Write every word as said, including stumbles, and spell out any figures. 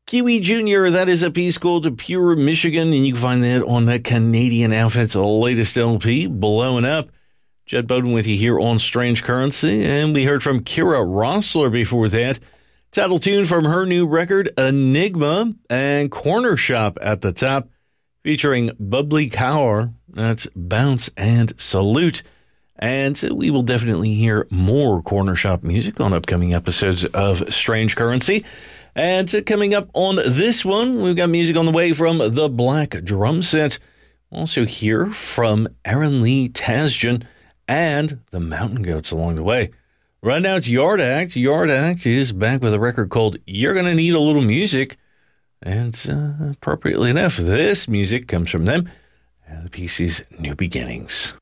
Kiwi Junior, that is a piece called Pure Michigan, and you can find that on that Canadian Outfit's latest L P, Blowing Up. Jed Bowden with you here on Strange Currency, and we heard from Kira Rossler before that. Title tune from her new record, Enigma, and Corner Shop at the top, featuring Bubbly Cower. That's Bounce and Salute. And we will definitely hear more Corner Shop music on upcoming episodes of Strange Currency. And coming up on this one, we've got music on the way from the Black Drum Set. We'll also hear from Aaron Lee Tasjan and the Mountain Goats along the way. Right now it's Yard Act. Yard Act is back with a record called You're Gonna Need a Little Music. And uh, appropriately enough, this music comes from them. And the piece is New Beginnings.